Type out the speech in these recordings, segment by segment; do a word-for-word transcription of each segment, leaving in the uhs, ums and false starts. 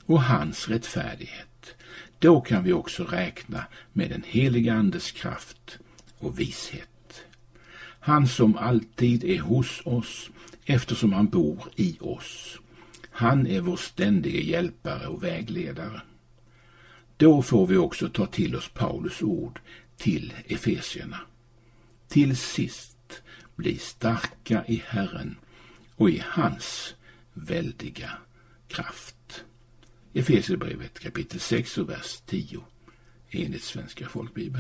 och hans rättfärdighet, då kan vi också räkna med den heliga Andes kraft och vishet. Han som alltid är hos oss eftersom han bor i oss. Han är vår ständiga hjälpare och vägledare. Då får vi också ta till oss Paulus ord till Efesierna. Till sist bli starka i Herren och i hans väldiga kraft. Efesierbrevet kapitel sex och vers tio enligt Svenska folkbibeln.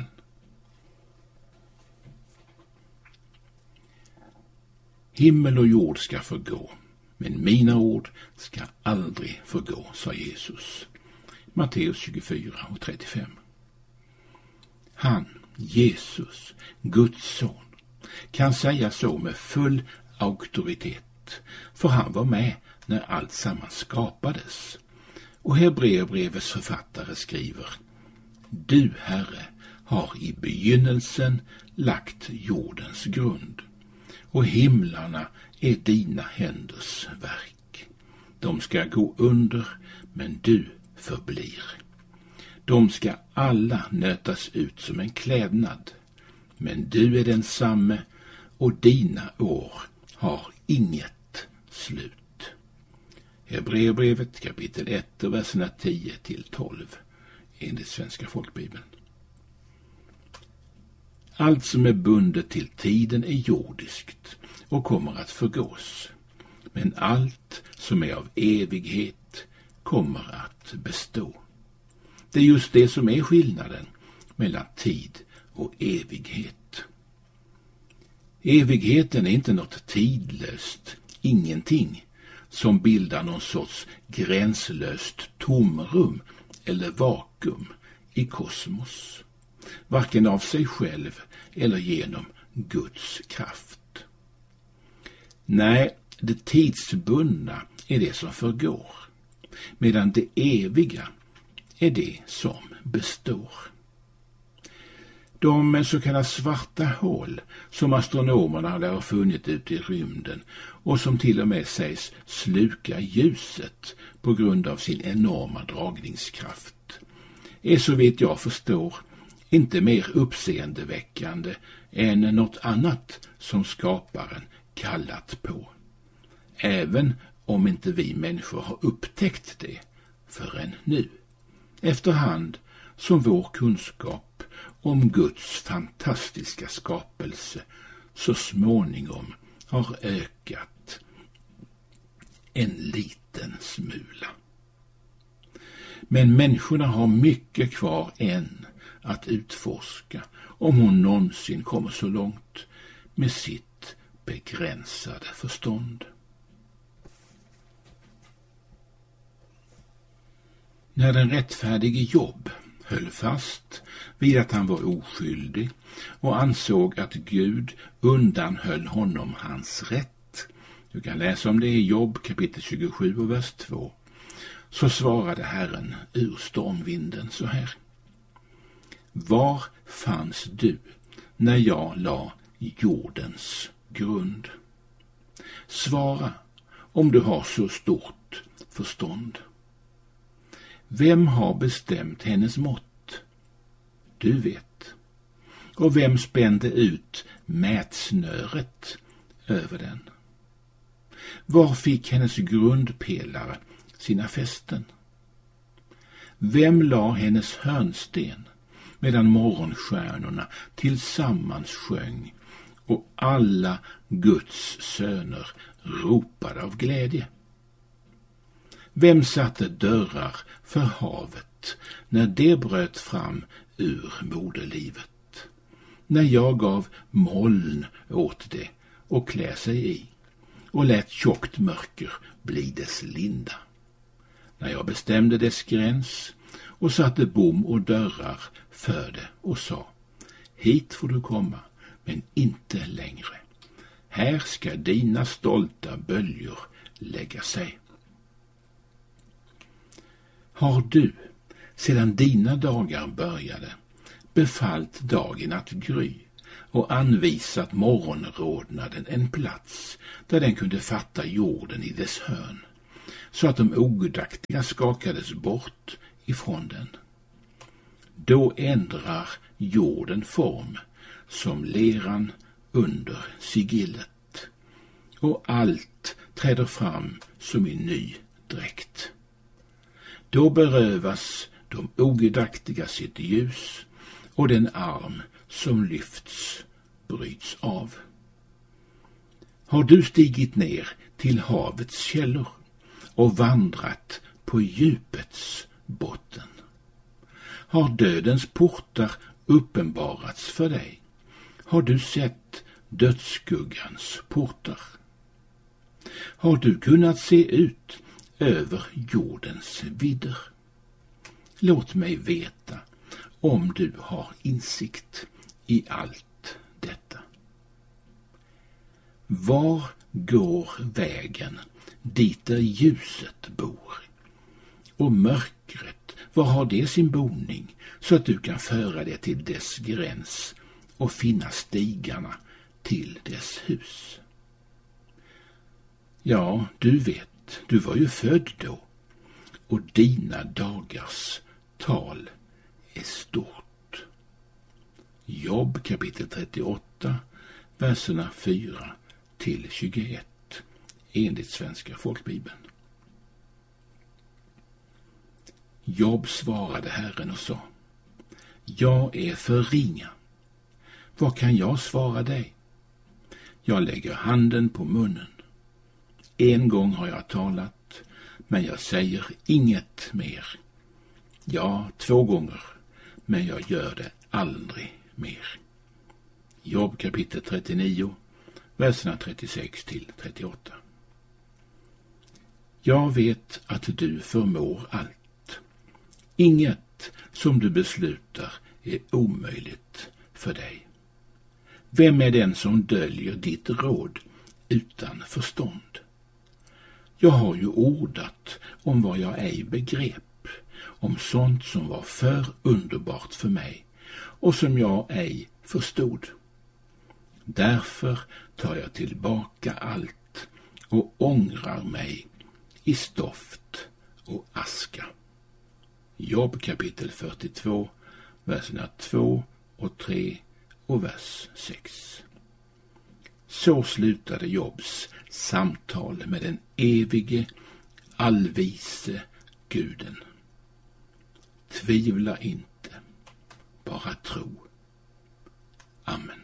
Himmel och jord ska förgå, men mina ord ska aldrig förgå, sa Jesus. Matteus tjugofyra och trettiofem. Han, Jesus, Guds son, kan säga så med full auktoritet, för han var med när allt samman skapades. Och Hebreerbrevets författare skriver: Du, Herre, har i begynnelsen lagt jordens grund, och himlarna är dina händers verk. De ska gå under, men du förblir. De ska alla nötas ut som en klädnad, men du är densamme, och dina år har inget slut. Hebreerbrevet kapitel ett och verserna tio till tolv enligt Svenska folkbibeln. Allt som är bundet till tiden är jordiskt och kommer att förgås, men allt som är av evighet kommer att bestå. Det är just det som är skillnaden mellan tid och evighet. Evigheten är inte något tidlöst ingenting som bildar någon sorts gränslöst tomrum eller vakuum i kosmos, varken av sig själv eller genom Guds kraft. Nej, det tidsbundna är det som förgår, medan det eviga är det som består. De så kallade svarta hål som astronomerna har funnit ute i rymden och som till och med sägs sluka ljuset på grund av sin enorma dragningskraft är så vitt jag förstår inte mer uppseendeväckande än något annat som skaparen kallat på, även om inte vi människor har upptäckt det förrän nu, efterhand som vår kunskap om Guds fantastiska skapelse så småningom har ökat en liten smula. Men människorna har mycket kvar än att utforska, om hon någonsin kommer så långt med sitt begränsade förstånd. När den rättfärdige Job höll fast vid att han var oskyldig och ansåg att Gud undanhöll honom hans rätt, du kan läsa om det i Job kapitel tjugosju och vers två, så svarade Herren ur stormvinden så här: Var fanns du när jag la jordens grund? Svara om du har så stort förstånd. Vem har bestämt hennes mått? Du vet. Och vem spände ut mätsnöret över den? Var fick hennes grundpelare sina fästen? Vem la hennes hörnsten medan morgonstjärnorna tillsammans sjöng och alla Guds söner ropade av glädje? Vem satte dörrar för havet när det bröt fram ur moderlivet? När jag gav moln åt det och klä sig i och lät tjockt mörker bli dess linda. När jag bestämde dess gräns och satte bom och dörrar för det och sa: hit får du komma, men inte längre. Här ska dina stolta böljor lägga sig. Har du, sedan dina dagar började, befallt dagen att gry och anvisat morgonrodnaden en plats där den kunde fatta jorden i dess hörn, så att de ogudaktiga skakades bort ifrån den. Då ändrar jorden form som leran under sigillet, och allt träder fram som i ny dräkt. Då berövas de ogudaktiga sitt ljus, och den arm som lyfts bryts av. Har du stigit ner till havets källor och vandrat på djupets botten? Har dödens portar uppenbarats för dig? Har du sett dödsskuggans portar? Har du kunnat se ut över jordens vidder? Låt mig veta om du har insikt i allt detta. Var går vägen dit där ljuset bor? Och mörkret, var har det sin boning, så att du kan föra det till dess gräns och finna stigarna till dess hus? Ja, du vet, du var ju född då, och dina dagars tal är stort. Jobb kapitel trettioåtta, verserna fyra till tjugoett, enligt Svenska folkbibeln. Jobb svarade Herren och sa: jag är för ringa. Vad kan jag svara dig? Jag lägger handen på munnen. En gång har jag talat, men jag säger inget mer. Ja, två gånger, men jag gör det aldrig mer. Jobb kapitel trettionio, verserna trettiosex till trettioåtta. Jag vet att du förmår allt. Inget som du beslutar är omöjligt för dig. Vem är den som döljer ditt råd utan förstånd? Jag har ju ordat om vad jag ej begrep, om sånt som var för underbart för mig och som jag ej förstod. Därför tar jag tillbaka allt och ångrar mig i stoft och aska. Jobb kapitel fyrtiotvå, verserna två och tre och vers sex. Så slutade Jobbs samtal med den evige, allvise Guden. Tvivla inte, bara tro. Amen.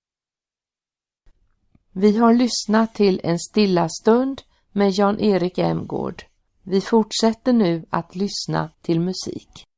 Vi har lyssnat till en stilla stund med Jan-Erik Emgård. Vi fortsätter nu att lyssna till musik.